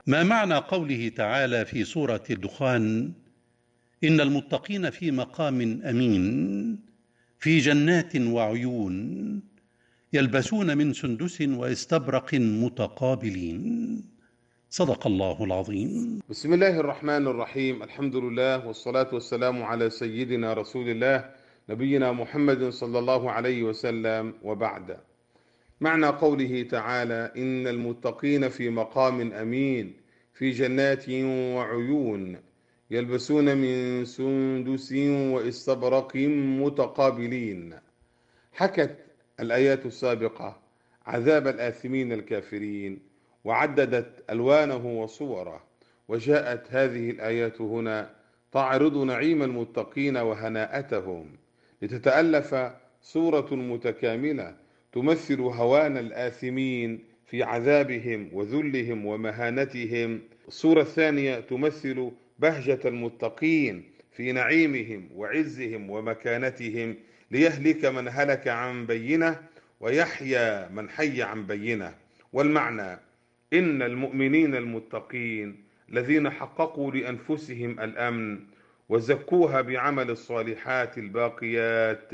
ما معنى قوله تعالى في سورة الدخان: إن المتقين في مقام أمين في جنات وعيون يلبسون من سندس واستبرق متقابلين؟ صدق الله العظيم. بسم الله الرحمن الرحيم. الحمد لله والصلاة والسلام على سيدنا رسول الله نبينا محمد صلى الله عليه وسلم، وبعد. معنى قوله تعالى: إن المتقين في مقام أمين في جنات وعيون يلبسون من سندس واستبرق متقابلين. حكت الآيات السابقة عذاب الآثمين الكافرين، وعددت ألوانه وصوره، وجاءت هذه الآيات هنا تعرض نعيم المتقين وهناءتهم، لتتألف صورة متكاملة تمثل هوان الآثمين في عذابهم وذلهم ومهانتهم. الصورة الثانية تمثل بهجة المتقين في نعيمهم وعزهم ومكانتهم، ليهلك من هلك عن بينه ويحيى من حي عن بينه. والمعنى: إن المؤمنين المتقين الذين حققوا لأنفسهم الأمن وزكوها بعمل الصالحات الباقيات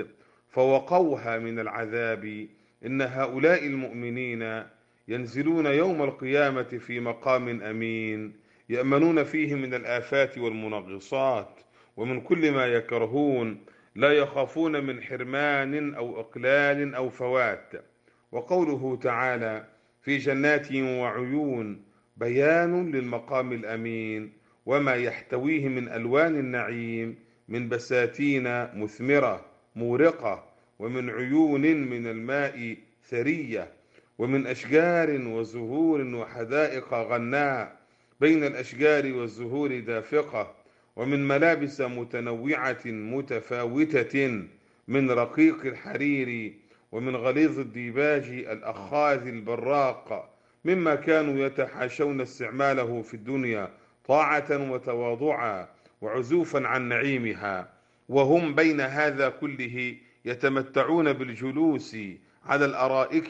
فوقوها من العذاب، إن هؤلاء المؤمنين ينزلون يوم القيامة في مقام أمين يأمنون فيه من الآفات والمنغصات ومن كل ما يكرهون، لا يخافون من حرمان أو إقلال أو فوات. وقوله تعالى: في جنات وعيون بيان للمقام الأمين وما يحتويه من ألوان النعيم، من بساتين مثمرة مورقة، ومن عيون من الماء ثرية، ومن أشجار وزهور وحدائق غناء بين الأشجار والزهور دافقة، ومن ملابس متنوعة متفاوتة، من رقيق الحرير ومن غليظ الديباج الأخاذ البراق، مما كانوا يتحاشون استعماله في الدنيا طاعة وتواضعا وعزوفا عن نعيمها، وهم بين هذا كله يتمتعون بالجلوس على الأرائك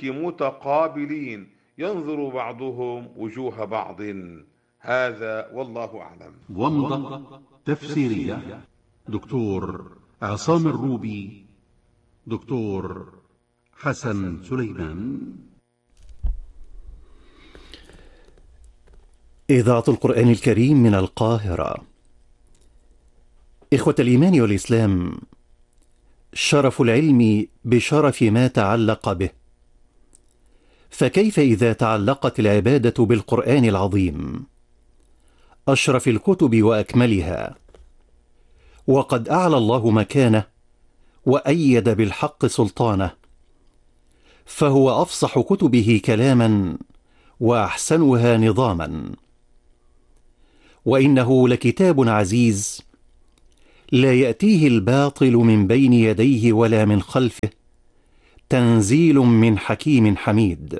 متقابلين ينظر بعضهم وجوه بعض. هذا والله أعلم. ومضة تفسيرية دكتور عصام الروبي، دكتور حسن سليمان. إذاعة القرآن الكريم من القاهرة. إخوة الإيمان والإسلام، شرف العلم بشرف ما تعلق به، فكيف إذا تعلقت العبادة بالقرآن العظيم، أشرف الكتب وأكملها، وقد أعلى الله مكانه وأيد بالحق سلطانه، فهو أفصح كتبه كلاما وأحسنها نظاما، وإنه لكتاب عزيز لا يأتيه الباطل من بين يديه ولا من خلفه، تنزيل من حكيم حميد.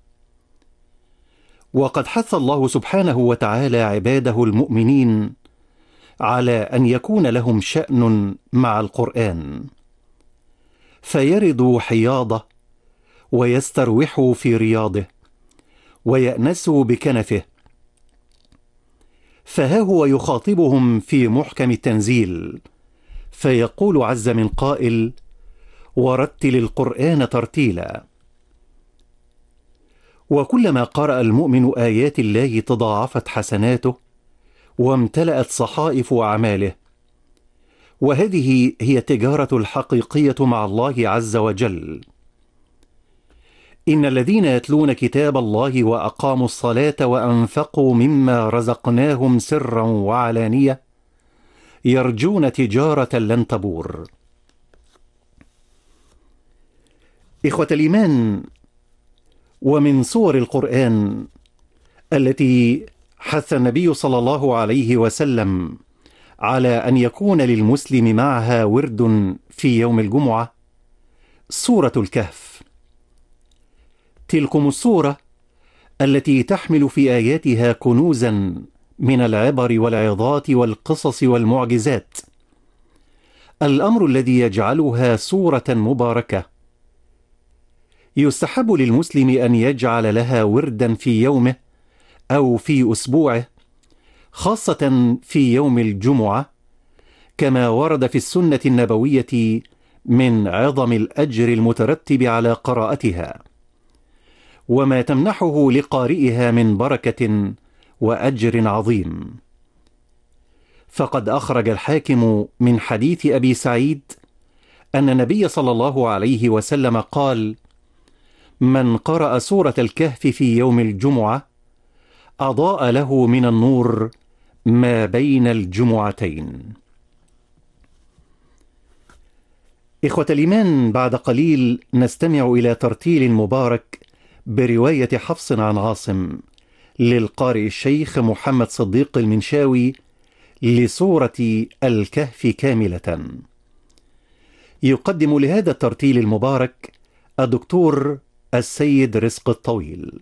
وقد حث الله سبحانه وتعالى عباده المؤمنين على أن يكون لهم شأن مع القرآن، فيردوا حياضه ويستروحوا في رياضه ويأنسوا بكنفه. فها هو يخاطبهم في محكم التنزيل فيقول عز من قائل: ورتل القرآن ترتيلا. وكلما قرأ المؤمن آيات الله تضاعفت حسناته وامتلأت صحائف أعماله، وهذه هي التجارة الحقيقية مع الله عز وجل. إن الذين يتلون كتاب الله وأقاموا الصلاة وأنفقوا مما رزقناهم سرا وعلانية يرجون تجارة لن تبور. إخوة الإيمان، ومن صور القرآن التي حث النبي صلى الله عليه وسلم على أن يكون للمسلم معها ورد في يوم الجمعة سورة الكهف. تلكم السورة التي تحمل في آياتها كنوزا من العبر والعظات والقصص والمعجزات، الأمر الذي يجعلها سورة مباركة. يستحب للمسلم أن يجعل لها وردا في يومه أو في أسبوعه، خاصة في يوم الجمعة، كما ورد في السنة النبوية من عظم الأجر المترتب على قراءتها، وما تمنحه لقارئها من بركة وأجر عظيم. فقد أخرج الحاكم من حديث أبي سعيد أن النبي صلى الله عليه وسلم قال: من قرأ سورة الكهف في يوم الجمعة أضاء له من النور ما بين الجمعتين. إخوة الإيمان، بعد قليل نستمع إلى ترتيل مبارك برواية حفص عن عاصم للقارئ الشيخ محمد صديق المنشاوي لسورة الكهف كاملة. يقدم لهذا الترتيل المبارك الدكتور السيد رزق الطويل.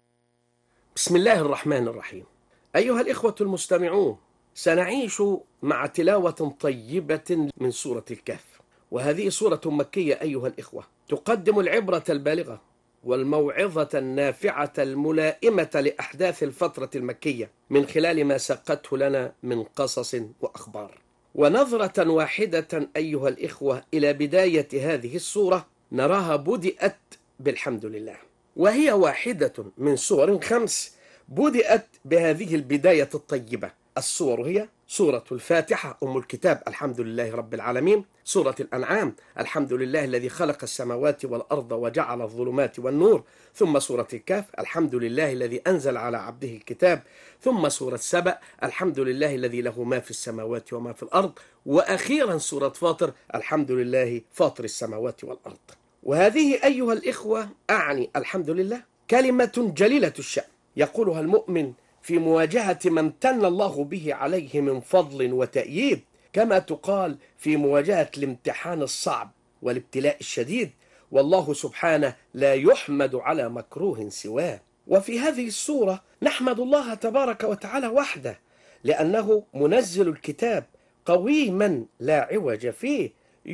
بسم الله الرحمن الرحيم. أيها الإخوة المستمعون، سنعيش مع تلاوة طيبة من سورة الكهف، وهذه سورة مكية أيها الإخوة، تقدم العبرة البالغة والموعظة النافعة الملائمة لأحداث الفترة المكية من خلال ما ساقته لنا من قصص وأخبار. ونظرة واحدة أيها الإخوة إلى بداية هذه السورة نراها بدأت بالحمد لله، وهي واحدة من سور 5 بدأت بهذه البداية الطيبة. السور هي سورة الفاتحة أم الكتاب الحمد لله رب العالمين، سورة الأنعام الحمد لله الذي خلق السماوات والأرض وجعل الظلمات والنور، ثم سورة الكهف الحمد لله الذي أنزل على عبده الكتاب، ثم سورة سبأ الحمد لله الذي له ما في السماوات وما في الأرض، وأخيرا سورة فاطر الحمد لله فاطر السماوات والأرض. وهذه أيها الإخوة أعني الحمد لله كلمة جليلة الشأن يقولها المؤمن في مواجهة من امتن الله به عليه من فضل وتأييد، كما تقال في مواجهة الامتحان الصعب والابتلاء الشديد، والله سبحانه لا يحمد على مكروه سواه. وفي هذه السورة نحمد الله تبارك وتعالى وحده، لأنه منزل الكتاب قويما لا عوج فيه،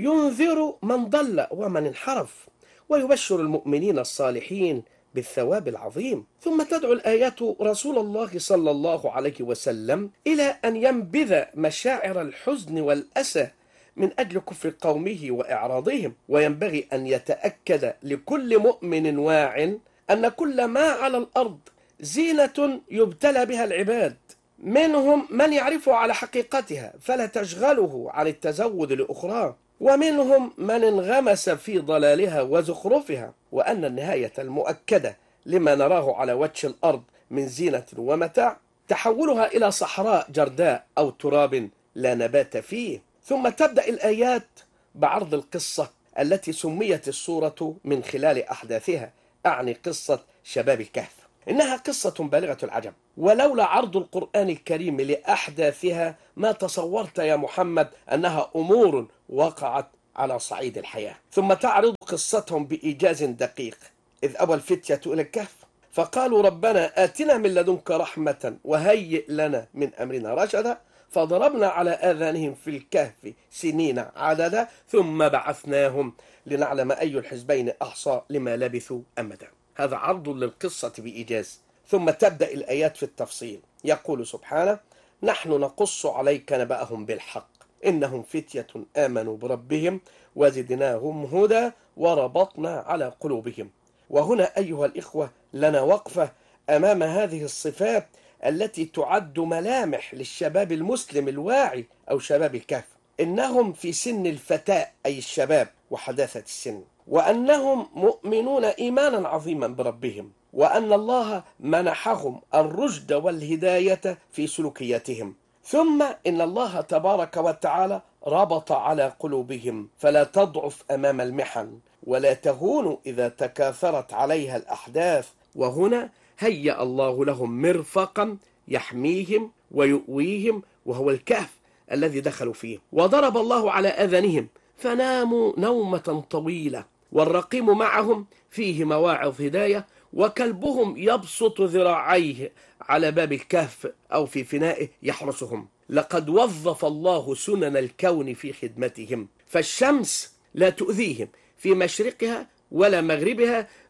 ينذر من ضل ومن انحرف، ويبشر المؤمنين الصالحين بالثواب العظيم. ثم تدعو الآيات رسول الله صلى الله عليه وسلم إلى أن ينبذ مشاعر الحزن والأسى من أجل كفر قومه وإعراضهم، وينبغي أن يتأكد لكل مؤمن واع أن كل ما على الأرض زينة يبتلى بها العباد، منهم من يعرف على حقيقتها فلا تشغله عن التزود لأخرى، ومنهم من انغمس في ضلالها وزخرفها، وأن النهاية المؤكدة لما نراه على وجه الأرض من زينة ومتاع تحولها إلى صحراء جرداء أو تراب لا نبات فيه. ثم تبدأ الآيات بعرض القصة التي سميت السورة من خلال أحداثها، أعني قصة شباب الكهف. إنها قصة بالغة العجب، ولولا عرض القرآن الكريم لأحداثها ما تصورت يا محمد أنها أمور وقعت على صعيد الحياة. ثم تعرض قصتهم بإيجاز دقيق. إذ أوى الفتية إلى الكهف فقالوا ربنا آتنا من لدنك رحمة وهيئ لنا من أمرنا رشدا، فضربنا على آذانهم في الكهف سنين عددا ثم بعثناهم لنعلم أي الحزبين أحصى لما لبثوا أمدا. هذا عرض للقصة بإيجاز. ثم تبدأ الآيات في التفصيل. يقول سبحانه: نحن نقص عليك نبأهم بالحق إنهم فتية آمنوا بربهم وزدناهم هدى وربطنا على قلوبهم. وهنا أيها الإخوة لنا وقفة أمام هذه الصفات التي تعد ملامح للشباب المسلم الواعي أو شباب الكهف. إنهم في سن الفتاة أي الشباب وحداثة السن، وأنهم مؤمنون إيمانا عظيما بربهم، وأن الله منحهم الرشد والهداية في سلوكياتهم. ثم إن الله تبارك وتعالى ربط على قلوبهم فلا تضعف أمام المحن ولا تهون إذا تكاثرت عليها الأحداث. وهنا هيأ الله لهم مرفقا يحميهم ويؤويهم، وهو الكهف الذي دخلوا فيه. وضرب الله على أذانهم فناموا نومة طويلة، والرقيم معهم فيه مواعظ هداية، وكلبهم يبسط ذراعيه على باب الكهف أو في فنائه يحرسهم. لقد وظف الله سنن الكون في خدمتهم، فالشمس لا تؤذيهم في مشرقها ولا مغربها،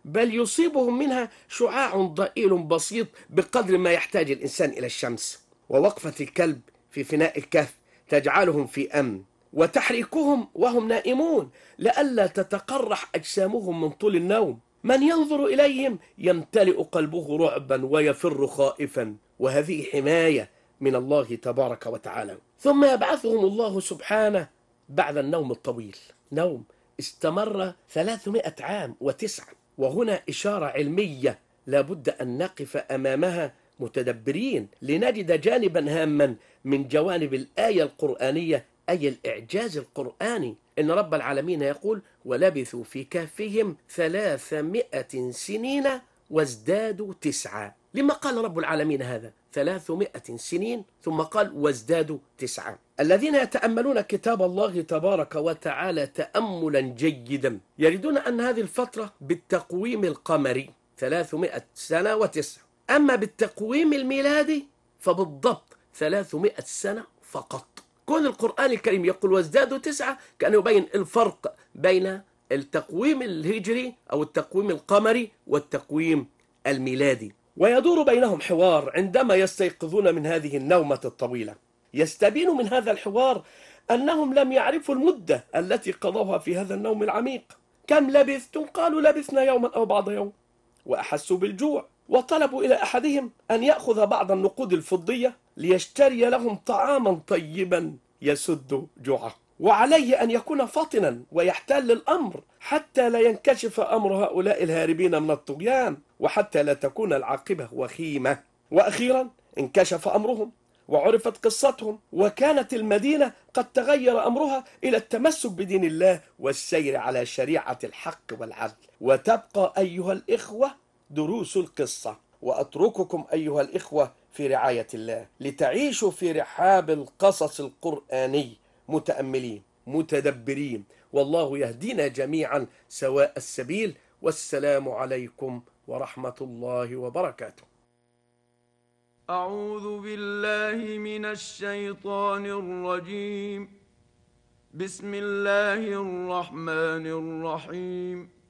بل يصيبهم منها شعاع ضئيل بسيط بقدر ما يحتاج الإنسان إلى الشمس. ووقفة الكلب في فناء الكهف تجعلهم في أمن، وتحريكهم وهم نائمون لئلا تتقرح أجسامهم من طول النوم. من ينظر إليهم يمتلئ قلبه رعبا ويفر خائفا، وهذه حماية من الله تبارك وتعالى. ثم يبعثهم الله سبحانه بعد النوم الطويل، نوم استمر 300 عام وتسعة. وهنا إشارة علمية لا بد أن نقف أمامها متدبرين لنجد جانبا هاما من جوانب الآية القرآنية، أي الإعجاز القرآني. إن رب العالمين يقول: ولبثوا في كهفهم 300 سنين وازدادوا 9. لما قال رب العالمين هذا 300 سنين ثم قال وازدادوا 9؟ الذين يتأملون كتاب الله تبارك وتعالى تأملا جيدا يجدون أن هذه الفترة بالتقويم القمري 300 سنة و9، أما بالتقويم الميلادي فبالضبط 300 سنة فقط. كون القرآن الكريم يقول وازدادوا 9 كأنه يبين الفرق بين التقويم الهجري أو التقويم القمري والتقويم الميلادي. ويدور بينهم حوار عندما يستيقظون من هذه النومة الطويلة. يستبين من هذا الحوار أنهم لم يعرفوا المدة التي قضوها في هذا النوم العميق. كم لبثتم؟ قالوا لبثنا يوما أو بعض يوم. وأحسوا بالجوع وطلبوا إلى أحدهم أن يأخذ بعض النقود الفضية ليشتري لهم طعاما طيبا يسد جوعه، وعليه أن يكون فطنا ويحتال الأمر حتى لا ينكشف أمر هؤلاء الهاربين من الطغيان، وحتى لا تكون العاقبة وخيمة. وأخيرا انكشف أمرهم وعرفت قصتهم، وكانت المدينة قد تغير أمرها إلى التمسك بدين الله والسير على شريعة الحق والعدل. وتبقى أيها الإخوة دروس القصة، وأترككم أيها الإخوة في رعاية الله لتعيشوا في رحاب القصص القرآني متأملين متدبرين، والله يهدينا جميعا سواء السبيل. والسلام عليكم ورحمة الله وبركاته. أعوذ بالله من الشيطان الرجيم. بسم الله الرحمن الرحيم.